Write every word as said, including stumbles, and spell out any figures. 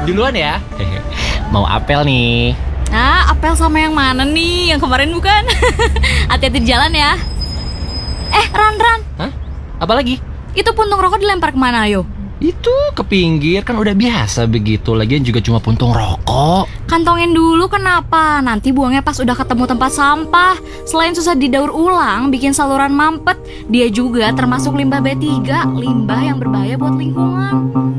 Duluan ya. Mau apel nih. Nah, apel sama yang mana nih? Yang kemarin bukan? Hati-hati di jalan ya. Eh, Ran, Ran. Hah? Apa lagi? Itu puntung rokok dilempar kemana, ayo? Itu ke pinggir, kan udah biasa begitu. Lagian juga cuma puntung rokok. Kantongin dulu kenapa? Nanti buangnya pas udah ketemu tempat sampah. Selain susah didaur ulang, bikin saluran mampet, dia juga termasuk limbah B tiga, limbah yang berbahaya buat lingkungan.